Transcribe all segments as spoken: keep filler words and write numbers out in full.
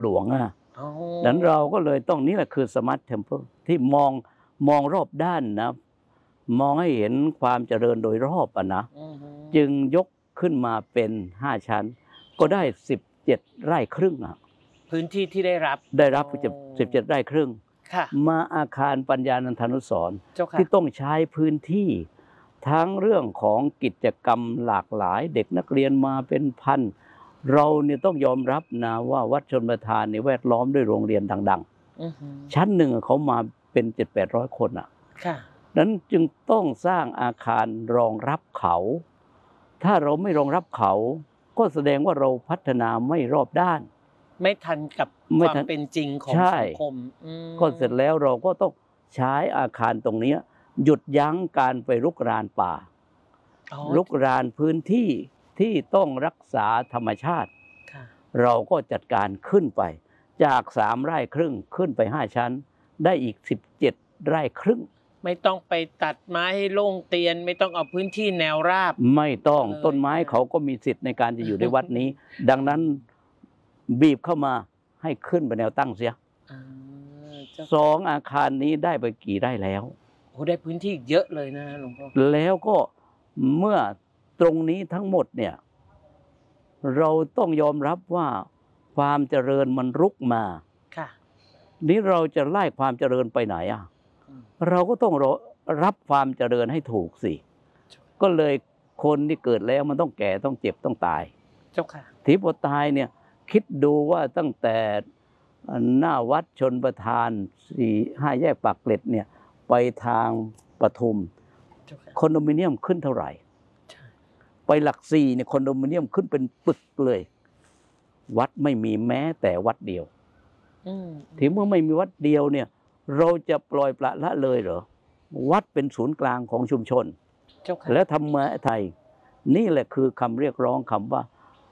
หลวงอ่ะดังนั้นเราก็เลยต้องนี่แหละคือสมาร์ทเทมเพลที่มองมองรอบด้านนะมองให้เห็นความเจริญโดยรอบอ่ะนะจึงยกขึ้นมาเป็นห้าชั้นก็ได้สิบเจ็ดไร่ครึ่งอ่ะพื้นที่ที่ได้รับได้รับสิบเจ็ดไร่ครึ่งมาอาคารปัญญานันทานุสรณ์ที่ต้องใช้พื้นที่ทั้งเรื่องของกิจกรรมหลากหลายเด็กนักเรียนมาเป็นพันเราเนี่ยต้องยอมรับนะว่าวัดชลประทานเนี่ยแวดล้อมด้วยโรงเรียนดังๆชั้นหนึ่งเขามาเป็นเจ็ดแปดร้อยคนอ่ะนั้นจึงต้องสร้างอาคารรองรับเขาถ้าเราไม่รองรับเขาก็แสดงว่าเราพัฒนาไม่รอบด้านไม่ทันกับความเป็นจริงของสังคมก็เสร็จแล้วเราก็ต้องใช้อาคารตรงนี้หยุดยั้งการไปรุกรานป่ารุกรานพื้นที่ที่ต้องรักษาธรรมชาติเราก็จัดการขึ้นไปจากสามไร่ครึ่งขึ้นไปห้าชั้นได้อีกสิบเจ็ดไร่ครึ่งไม่ต้องไปตัดไม้ให้โล่งเตียนไม่ต้องเอาพื้นที่แนวราบไม่ต้องต้นไม้เขาก็มีสิทธิ์ในการจะอยู่ในวัดนี้ดังนั้นบีบเข้ามาให้ขึ้นไปแนวตั้งเสียสองอาคารนี้ได้ไปกี่ไร่แล้วโอ้ได้พื้นที่เยอะเลยนะหลวงพ่อแล้วก็เมื่อตรงนี้ทั้งหมดเนี่ยเราต้องยอมรับว่าความเจริญมันรุกมาค่ะนี้เราจะไล่ความเจริญไปไหนอ่ะเราก็ต้องรับความเจริญให้ถูกสิก็เลยคนที่เกิดแล้วมันต้องแก่ต้องเจ็บต้องตายเจ้าค่ะที่พอตายเนี่ยคิดดูว่าตั้งแต่หน้าวัดชลประทานสี่ห้าแยกปากเกร็ดเนี่ยไปทางปทุมคอนโดมิเนียมขึ้นเท่าไหร่ไปหลักสี่เนี่ยคอนโดมิเนียมขึ้นเป็นปึกเลยวัดไม่มีแม้แต่วัดเดียวที่เมื่อไม่มีวัดเดียวเนี่ยเราจะปล่อยปละละเลยเหรอวัดเป็นศูนย์กลางของชุมชนและธรรมะไทยนี่แหละคือคำเรียกร้องคำว่า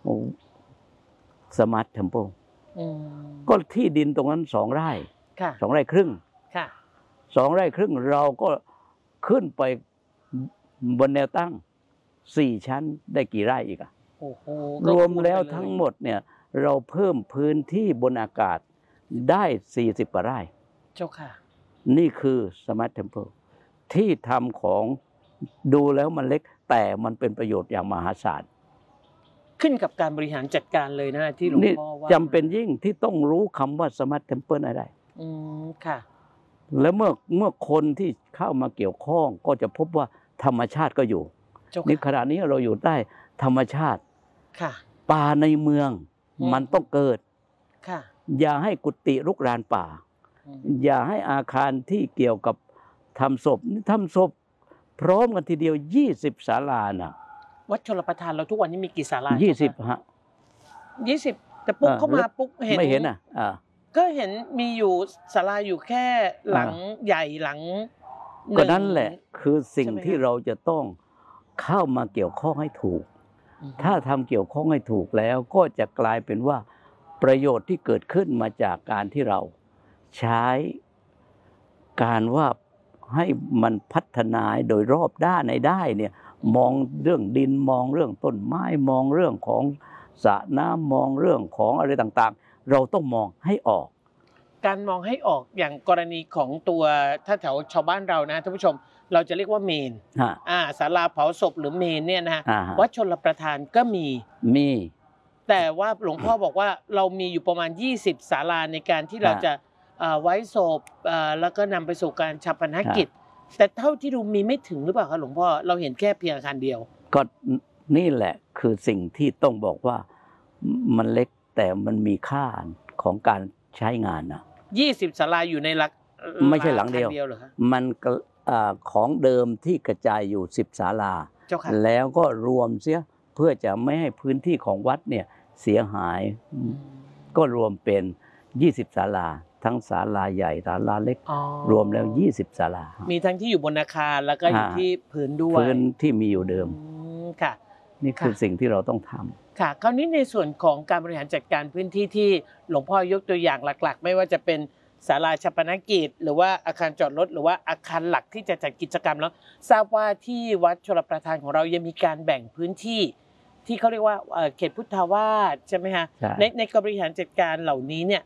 สมาร์ทเทมเพลก็ที่ดินตรงนั้นสองไร่สองไร่ครึ่งสองไร่ครึ่งเราก็ขึ้นไปบนแนวตั้งสี่ชั้นได้กี่ไร่อีกอะรวมแล้วทั้งหมดเนี่ยเราเพิ่มพื้นที่บนอากาศได้สี่สิบกว่าไร่เจ้าค่ะนี่คือสมาร์ทเทมเพลที่ทำของดูแล้วมันเล็กแต่มันเป็นประโยชน์อย่างมหาศาลขึ้นกับการบริหารจัดการเลยนะที่หลวงพ่อว่าจำเป็นยิ่งที่ต้องรู้คำว่าสมาร์ทเทมเพลอะไรอืมค่ะแล้วเมื่อเมื่อคนที่เข้ามาเกี่ยวข้องก็จะพบว่าธรรมชาติก็อยู่นี่ขณะนี้เราอยู่ใต้ธรรมชาติค่ะป่าในเมืองมันต้องเกิดค่ะอย่าให้กุฏิรุกรานป่าอย่าให้อาคารที่เกี่ยวกับทำศพทำศพพร้อมกันทีเดียวยี่สิบศาลาน่ะวัดชลประทานเราทุกวันนี้มีกี่ศาลายี่สิบฮะยี่สิบแต่ปุ๊บเข้ามาปุ๊บเห็นไม่เห็นอ่ะอ่าก็เห็นมีอยู่ศาลาอยู่แค่หลังใหญ่หลังก็นั่นแหละคือสิ่งที่เราจะต้องเข้ามาเกี่ยวข้องให้ถูกถ้าทำเกี่ยวข้องให้ถูกแล้วก็จะกลายเป็นว่าประโยชน์ที่เกิดขึ้นมาจากการที่เราใช้การว่าให้มันพัฒนาโดยรอบด้านในได้เนี่ยมองเรื่องดินมองเรื่องต้นไม้มองเรื่องของสระน้ำมองเรื่องของอะไรต่างๆเราต้องมองให้ออกการมองให้ออกอย่างกรณีของตัวถ้าแถวชาวบ้านเรานะท่านผู้ชมเราจะเรียกว่าเมนอ่าศาลาเผาศพหรือเมนเนี่ยนะฮะวัดชลประทานก็มีมีแต่ว่าหลวงพ่อบอกว่าเรามีอยู่ประมาณยี่สิบศาลาในการที่เราจะไว้ศพแล้วก็นำไปสู่การฌาปนกิจแต่เท่าที่ดูมีไม่ถึงหรือเปล่าคะหลวงพ่อเราเห็นแค่เพียงอาคารเดียวก็นี่แหละคือสิ่งที่ต้องบอกว่ามันเล็กแต่มันมีค่าของการใช้งานนะยี่สิบศาลาอยู่ในหลักไม่ใช่หลังเดียวมันของเดิมที่กระจายอยู่สิบศาลาแล้วก็รวมเสียเพื่อจะไม่ให้พื้นที่ของวัดเนี่ยเสียหายก็รวมเป็นยี่สิบศาลาทั้งศาลาใหญ่ศาลาเล็กรวมแล้วยี่สิบศาลามีทั้งที่อยู่บนอาคารแล้วก็อยู่ที่พื้นด้วยพื้นที่มีอยู่เดิมค่ะนี่คือสิ่งที่เราต้องทำค่ะคราวนี้ในส่วนของการบริหารจัดการพื้นที่ที่หลวงพ่อยกตัวอย่างหลักๆไม่ว่าจะเป็นศาลาฌาปนกิจหรือว่าอาคารจอดรถหรือว่าอาคารหลักที่จะจัดกิจกรรมแล้วทราบว่าที่วัดชลประทานของเรายังมีการแบ่งพื้นที่ที่เขาเรียกว่าเขตพุทธาวาสใช่ไหมคะในในการบริหารจัดการเหล่านี้เนี่ย